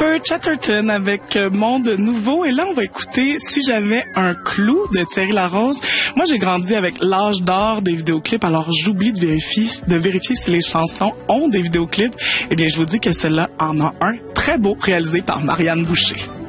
Jennifer Chatterton avec Monde Nouveau. Et là, on va écouter Si j'avais un clou de Thierry Larose. Moi, j'ai grandi avec l'âge d'or des vidéoclips, alors j'oublie de vérifier si les chansons ont des vidéoclips. Eh bien, je vous dis que celle-là en a un très beau réalisé par Marianne Boucher.